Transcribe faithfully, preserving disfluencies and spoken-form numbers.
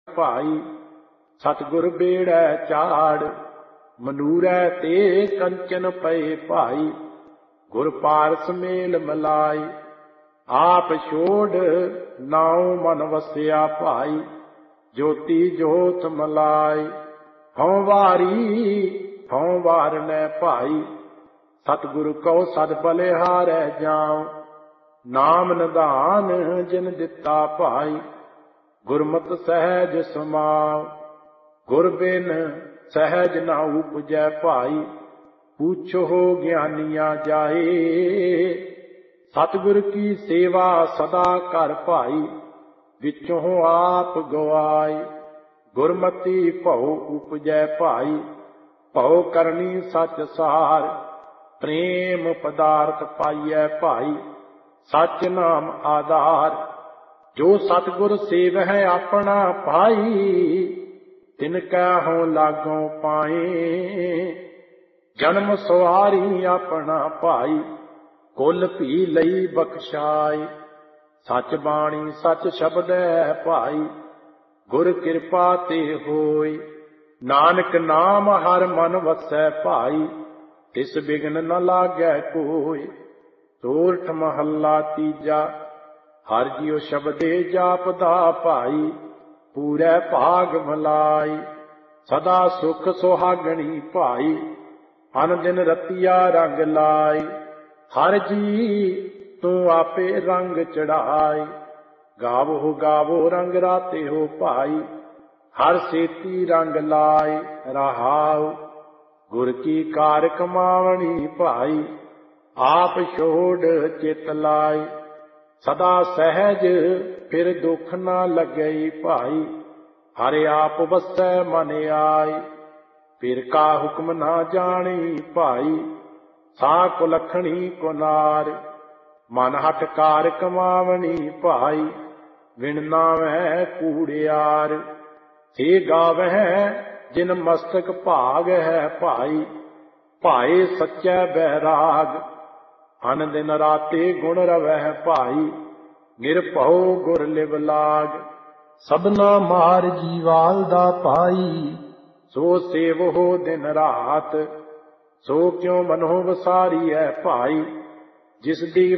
ਭਾਈ। ਸਤਿਗੁਰ ਬੇੜੈ ਚਾੜ ਮਨੂਰੈ ਤੇ ਕੰਚਨ ਪਏ ਭਾਈ। ਗੁਰ ਪਾਰਸ ਮੇਲ ਮਲਾਈ ਆਪ ਛੋੜ ਨਾਉ ਮਨ ਵਸਿਆ ਭਾਈ। ਜੋਤੀ ਜੋਤ ਮਲਾਈ ਹਉ ਵਾਰੀ ਹਉ ਵਾਰਨੈ ਭਾਈ। ਸਤਿਗੁਰ ਕਉ ਸਦ ਬਲਿਹਾਰੈ ਜਾਉ ਨਾਮ ਨਿਧਾਨ ਜਿਨ ਦਿੱਤਾ ਭਾਈ। ਗੁਰਮਤਿ ਸਹਿਜ ਸਮਾਉ ਗੁਰ ਬਿਨ ਸਹਿਜ ਨਾ ਉਪਜੈ ਭਾਈ। ਪੁੱਛੋ ਗਿਆਨੀਆਂ ਜਾਏ ਸਤਿਗੁਰ ਕੀ ਸੇਵਾ ਸਦਾ ਕਰ ਭਾਈ। ਵਿਚੋਂ ਆਪ ਗਵਾਈ ਗੁਰਮਤਿ ਭਉ ਉਪਜੈ ਭਾਈ। ਭਉ ਕਰਨੀ ਸਚ ਸਾਰ ਪ੍ਰੇਮ ਪਦਾਰਥ ਪਾਈਐ ਭਾਈ। ਸਚ ਨਾਮ ਆਧਾਰ ਜੋ ਸਤਿਗੁਰ ਸੇਵਹਿ ਆਪਣਾ ਭਾਈ। ਤਿਨ ਕੈ ਹਉ ਲਾਗੋਂ ਪਾਏ ਜਨਮ ਸਵਾਰੀ ਆਪਣਾ ਭਾਈ। ਕੁਲ ਭੀ ਲਈ ਬਖਸ਼ਾਈ ਸਚ ਬਾਣੀ ਸਚ ਸ਼ਬਦੈ ਭਾਈ। ਗੁਰ ਕਿਰਪਾ ਤੇ ਹੋਈ ਨਾਨਕ ਨਾਮ ਹਰ ਮਨ ਵਸੈ ਭਾਈ। ਤਿਸ ਬਿਗਨ ਨ ਲਾਗੈ ਕੋਈ। ਸੋਰਠ ਮਹੱਲਾ ਤੀਜਾ। ਹਰਿ ਜੀਉ ਸ਼ਬਦੇ ਜਾਪਦਾ ਭਾਈ। ਪੂਰੈ ਭਾਗ ਮਲਾਈ ਸਦਾ ਸੁਖ ਸੁਹਾਗਣੀ ਭਾਈ। ਅਨ ਦਿਨ ਰਤੀਆ ਰੰਗ ਲਾਈ ਹਰਿ ਜੀ ਤੂੰ ਆਪੇ ਰੰਗ ਚੜਾਈ। ਗਾਵੋ ਗਾਵੋ ਰੰਗ ਰਾਤੇ ਹੋ ਭਾਈ। ਹਰ ਸੇਤੀ ਰੰਗ ਲਾਈ ਰਹਾਉ। ਗੁਰ ਕੀ ਕਾਰ ਕਮਾਵਣੀ ਭਾਈ। ਆਪ ਛੋੜ ਚਿਤ ਲਾਈ ਸਦਾ ਸਹਿਜ ਫਿਰ ਦੁਖ ਨਾ ਲੱਗਈ ਭਾਈ। ਹਰਿ ਆਪ ਵਸੈ ਮਨ ਆਈ ਫਿਰ ਕਾ ਹੁਕਮ ਨਾ ਜਾਣੀ ਭਾਈ। ਸਾ ਕੁਲਖਣੀ ਕੁਨਾਰ ਮਨ ਹਠ ਕਾਰ ਕਮਾਵਣੀ ਭਾਈ। ਵਿਣ ਨਾਵੈ ਕੂੜਿਆਰ ਸੇ ਗਾਵਹਿ ਜਿਨ ਮਸਤਕ ਭਾਗ ਹੈ ਭਾਈ। ਭਾਏ ਸੱਚੈ ਬੈਰਾਗ ਅਨ ਦਿਨ ਰਾਤੇ ਗੁਣ ਰਵਹਿ ਭਾਈ। ਨਿਰਭਉ ਗੁਰ ਲਿਵ ਲਾਗ ਸਭਨਾ ਮਾਰ ਜੀਵਾਲ ਦਾ ਭਾਈ। ਸੋ ਸੇਵਹੁ ਦਿਨ ਰਾਤ ਸੋ ਕਿਉ ਮਨੋ ਵਸਾਰੀਐ ਭਾਈ। ਜਿਸ ਦੀ